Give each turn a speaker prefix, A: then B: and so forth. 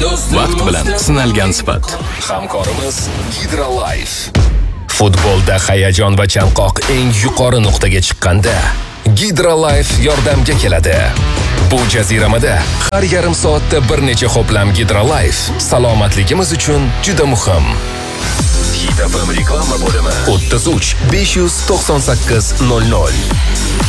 A: Vaqt bilan sinalgan sifat.
B: Hamkorimiz Hydrolife. Futbolda hayajon va chanqoq eng yuqori nuqtaga chiqqanda Hydrolife yordamga keladi. Bu jaziramada har yarim soatda bir necha ho'plam Hydrolife salomatligimiz uchun juda muhim. Hit FM reklama bo'limi 33 598 00.